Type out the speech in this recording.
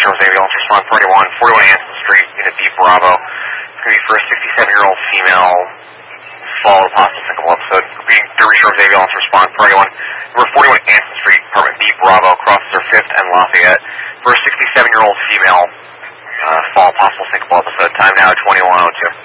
Shores ambulance, respond 41 Anson Street, Unit B Bravo. It's going to be for a 67-year-old female, followed possible single episode. Repeating, Derby Shores ambulance, respond 41 Anson Street, apartment B Bravo, crosses 5th and Lafayette. For a 67-year-old female, followed possible single episode. Time now 21:02.